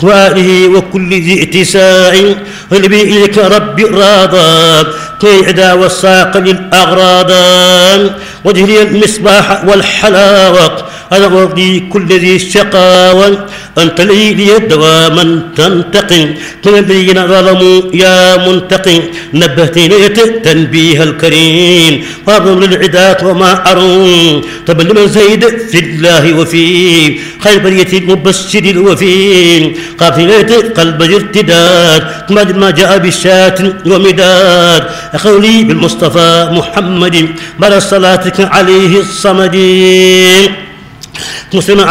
وآله وكل ذي اتساع غلبي إليك ربي راضا كي عدا والساق للأغراض وجهلي المصباح والحلاوة أنا أرضي كل ذي الشقاوة أنت لي دواما تنتقم من الذين ظلموا يا منتقم نبهتني تنبيه الكريم وأرض للعداة وما أرون طب لمن زيد في الله وفي خير برية المبشر الوفي قافلة قلب ارتداد ما جاء بالشاة ومداد أخولي بالمصطفى محمد بل صلاتك عليه الصمد مسلم